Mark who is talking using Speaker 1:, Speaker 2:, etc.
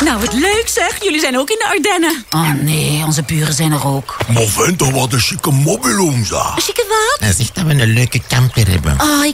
Speaker 1: Nou, wat leuk zeg. Jullie zijn ook in de Ardennen.
Speaker 2: Oh nee, onze buren zijn er ook.
Speaker 3: Maar vent toch wat een chique mobiloom, zeg.
Speaker 1: Chique wat?
Speaker 4: Hij zegt dat we een leuke camper hebben.
Speaker 1: Oh, ik